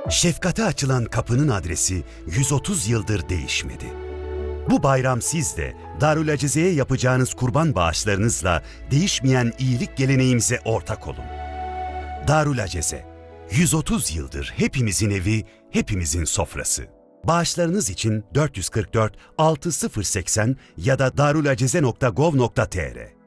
Şefkate açılan kapının adresi 130 yıldır değişmedi. Bu bayram siz de Darül Acize'ye yapacağınız kurban bağışlarınızla değişmeyen iyilik geleneğimize ortak olun. Darül Acize, 130 yıldır hepimizin evi, hepimizin sofrası. Bağışlarınız için 444 6080 ya da darulacize.gov.tr